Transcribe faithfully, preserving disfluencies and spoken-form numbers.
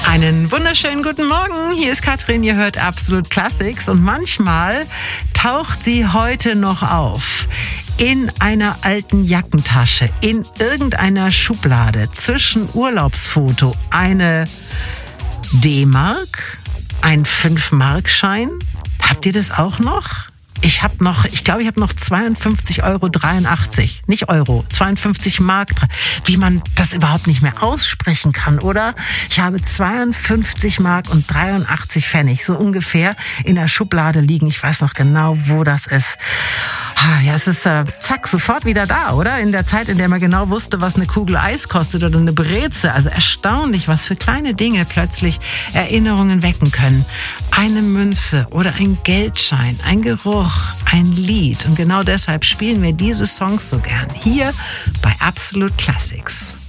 Einen wunderschönen guten Morgen. Hier ist Katrin, ihr hört Absolut Classics und manchmal taucht sie heute noch auf. In einer alten Jackentasche, in irgendeiner Schublade, zwischen Urlaubsfoto, eine D-Mark, ein fünf Mark Schein. Habt ihr das auch noch? Ich habe noch, ich glaube, ich habe noch zweiundfünfzig Euro dreiundachtzig, nicht Euro, zweiundfünfzig Mark, wie man das überhaupt nicht mehr aussprechen kann, oder? Ich habe zweiundfünfzig Mark und dreiundachtzig Pfennig, so ungefähr, in der Schublade liegen. Ich weiß noch genau, wo das ist. Ja, es ist äh, zack, sofort wieder da, oder? In der Zeit, in der man genau wusste, was eine Kugel Eis kostet oder eine Brezel. Also erstaunlich, was für kleine Dinge plötzlich Erinnerungen wecken können. Eine Münze oder ein Geldschein, ein Geruch, ein Lied. Und genau deshalb spielen wir diese Songs so gern hier bei Absolut Classics.